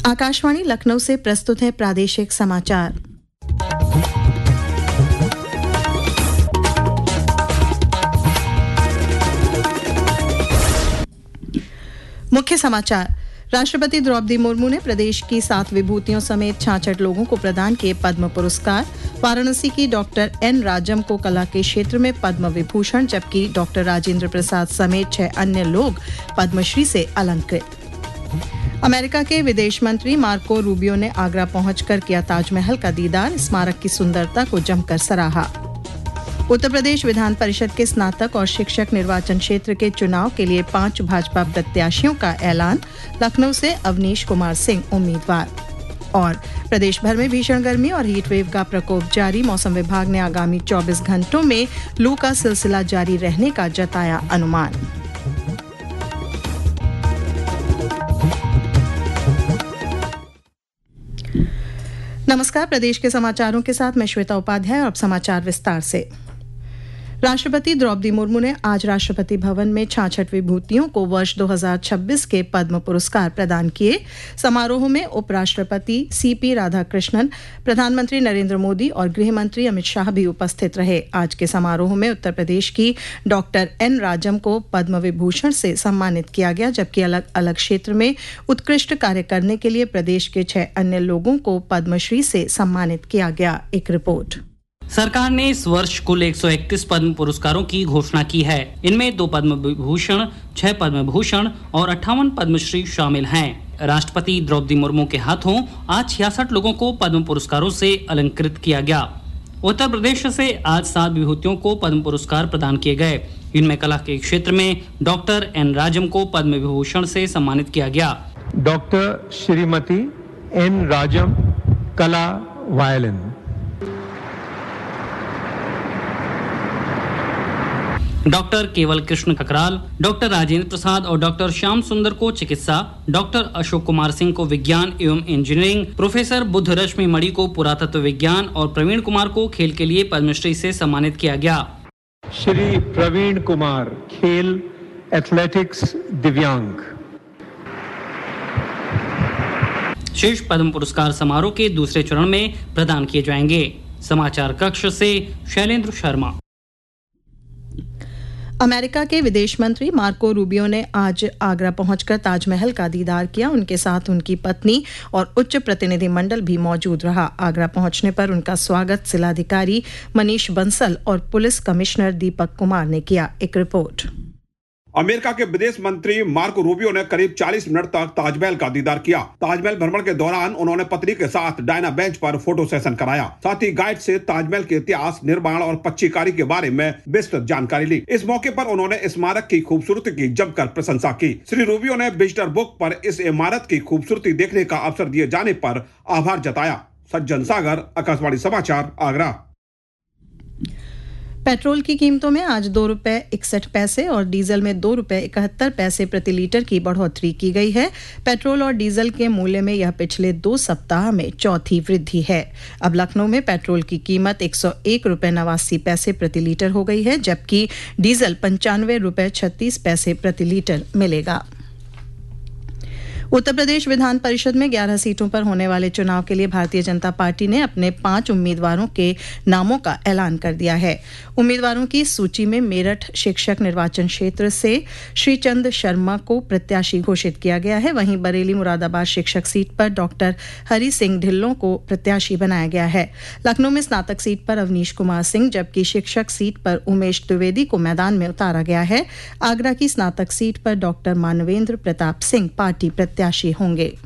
आकाशवाणी लखनऊ से प्रस्तुत है प्रादेशिक समाचार। मुख्य समाचार। राष्ट्रपति द्रौपदी मुर्मू ने प्रदेश की 7 विभूतियों समेत 66 लोगों को प्रदान किए पद्म पुरस्कार। वाराणसी की डॉक्टर एन राजम को कला के क्षेत्र में पद्म विभूषण, जबकि डॉक्टर राजेंद्र प्रसाद समेत 6 अन्य लोग पद्मश्री से अलंकृत। अमेरिका के विदेश मंत्री मार्को रूबियो ने आगरा पहुंचकर किया ताजमहल का दीदार, स्मारक की सुंदरता को जमकर सराहा। उत्तर प्रदेश विधान परिषद के स्नातक और शिक्षक निर्वाचन क्षेत्र के चुनाव के लिए 5 भाजपा प्रत्याशियों का ऐलान। लखनऊ से अवनीश कुमार सिंह उम्मीदवार। और प्रदेश भर में भीषण गर्मी और हीट वेव का प्रकोप जारी। मौसम विभाग ने आगामी 24 घंटों में लू का सिलसिला जारी रहने का जताया अनुमान। नमस्कार, प्रदेश के समाचारों के साथ मैं श्वेता उपाध्याय। और अब समाचार विस्तार से। राष्ट्रपति द्रौपदी मुर्मू ने आज राष्ट्रपति भवन में 66 विभूतियों को वर्ष 2026 के पद्म पुरस्कार प्रदान किए। समारोह में उपराष्ट्रपति सीपी राधाकृष्णन, प्रधानमंत्री नरेंद्र मोदी और गृह मंत्री अमित शाह भी उपस्थित रहे। आज के समारोह में उत्तर प्रदेश की डॉक्टर एन राजम को पद्म विभूषण से सम्मानित किया गया, जबकि अलग अलग क्षेत्र में उत्कृष्ट कार्य करने के लिए प्रदेश के 6 अन्य लोगों को पद्मश्री से सम्मानित किया गया। एक रिपोर्ट। सरकार ने इस वर्ष कुल 131 पद्म पुरस्कारों की घोषणा की है। इनमें 2 पद्म विभूषण, 6 पद्म भूषण और 58 पद्मश्री शामिल हैं। राष्ट्रपति द्रौपदी मुर्मू के हाथों आज 66 लोगों को पद्म पुरस्कारों से अलंकृत किया गया। उत्तर प्रदेश से आज 7 विभूतियों को पद्म पुरस्कार प्रदान किए गए। इनमें कला के क्षेत्र में डॉक्टर एन राजम को पद्म विभूषण से सम्मानित किया गया। डॉक्टर श्रीमती एन राजम, कला वायलिन। डॉक्टर केवल कृष्ण ठकराल, डॉक्टर राजेंद्र प्रसाद और डॉक्टर श्याम सुंदर को चिकित्सा, डॉक्टर अशोक कुमार सिंह को विज्ञान एवं इंजीनियरिंग, प्रोफेसर बुद्ध रश्मि मणि को पुरातत्व विज्ञान और प्रवीण कुमार को खेल के लिए पद्मश्री से सम्मानित किया गया। श्री प्रवीण कुमार, खेल, एथलेटिक्स, दिव्यांग। शेष पद्म पुरस्कार समारोह के दूसरे चरण में प्रदान किए जाएंगे। समाचार कक्ष से शैलेंद्र शर्मा। अमेरिका के विदेश मंत्री मार्को रूबियो ने आज आगरा पहुंचकर ताजमहल का दीदार किया। उनके साथ उनकी पत्नी और उच्च प्रतिनिधि मंडल भी मौजूद रहा। आगरा पहुंचने पर उनका स्वागत जिलाधिकारी मनीष बंसल और पुलिस कमिश्नर दीपक कुमार ने किया। एक रिपोर्ट। अमेरिका के विदेश मंत्री मार्को रूबियो ने करीब 40 मिनट तक ताजमहल का दीदार किया। ताजमहल भ्रमण के दौरान उन्होंने पत्नी के साथ डायना बेंच पर फोटो सेशन कराया। साथ ही गाइड से ताजमहल के इतिहास, निर्माण और पच्चीकारी के बारे में विस्तृत जानकारी ली। इस मौके पर उन्होंने स्मारक की खूबसूरती की जमकर प्रशंसा की। श्री रूबियो ने विजिटर बुक पर इस इमारत की खूबसूरती देखने का अवसर दिए जाने पर आभार जताया। सज्जन सागर, आकाशवाणी समाचार, आगरा। पेट्रोल की कीमतों में आज 2 रुपए 61 पैसे और डीजल में 2 रुपए 71 पैसे प्रति लीटर की बढ़ोतरी की गई है। पेट्रोल और डीजल के मूल्य में यह पिछले 2 सप्ताह में चौथी वृद्धि है। अब लखनऊ में पेट्रोल की कीमत 101 रुपए 89 पैसे प्रति लीटर हो गई है, जबकि डीजल 95 रुपए 36 पैसे प्रति लीटर मिलेगा। उत्तर प्रदेश विधान परिषद में 11 सीटों पर होने वाले चुनाव के लिए भारतीय जनता पार्टी ने अपने 5 उम्मीदवारों के नामों का ऐलान कर दिया है। उम्मीदवारों की सूची में मेरठ शिक्षक निर्वाचन क्षेत्र से श्रीचंद शर्मा को प्रत्याशी घोषित किया गया है। वहीं बरेली मुरादाबाद शिक्षक सीट पर डॉक्टर हरि सिंह ढिल्लों को प्रत्याशी बनाया गया है। लखनऊ में स्नातक सीट पर अवनीश कुमार सिंह, जबकि शिक्षक सीट पर उमेश द्विवेदी को मैदान में उतारा गया है। आगरा की स्नातक सीट पर डॉक्टर मानवेंद्र प्रताप सिंह पार्टी प्रत्याशी होंगे।